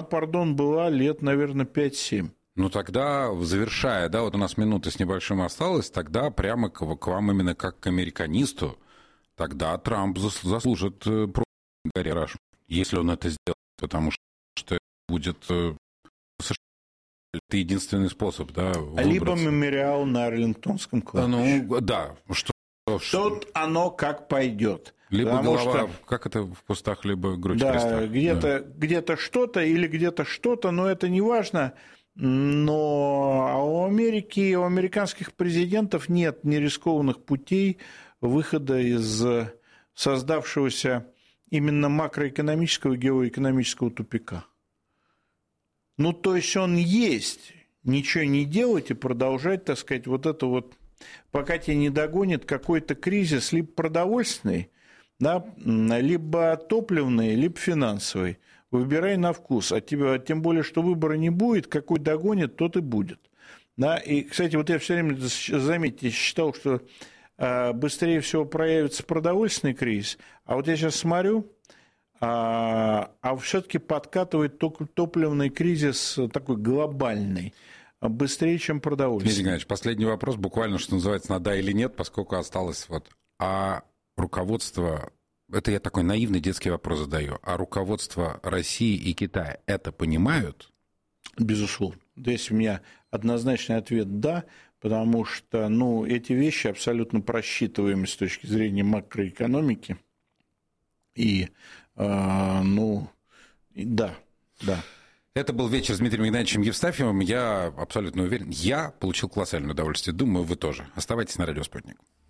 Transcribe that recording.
пардон, была лет, наверное, 5-7. Ну, тогда, завершая, да, вот у нас минута с небольшим осталось, тогда прямо к вам именно как к американисту, тогда Трамп заслужит Гарри Рашу, если он это сделает, потому что это будет это единственный способ, да, выбраться. Либо мемориал на Арлингтонском кладбище. Ну, да. Тут оно как пойдет. Либо голова, как это в кустах, либо грудь в крестах. Где-то что-то или где-то что-то, но это не важно. Но у Америки, у американских президентов нет нерискованных путей выхода из создавшегося именно макроэкономического и геоэкономического тупика. Ну, то есть он есть, ничего не делать и продолжать, так сказать, вот это вот, пока тебя не догонит какой-то кризис, либо продовольственный, да, либо топливный, либо финансовый. Выбирай на вкус, тем более, что выбора не будет, какой догонит, тот и будет. Да? И, кстати, вот я все время, заметьте, считал, что быстрее всего проявится продовольственный кризис, а вот я сейчас смотрю, все-таки подкатывает топливный кризис такой глобальный, быстрее, чем продовольственный. Дмитрий Геннадьевич, последний вопрос, буквально, что называется, на да или нет, поскольку осталось вот. А руководство, это я такой наивный детский вопрос задаю, а руководство России и Китая это понимают? Безусловно. Здесь у меня однозначный ответ «да», потому что эти вещи абсолютно просчитываемы с точки зрения макроэкономики. И, да. Это был вечер с Дмитрием Геннадьевичем Евстафьевым. Я абсолютно уверен, я получил колоссальное удовольствие. Думаю, вы тоже. Оставайтесь на радио «Спутник».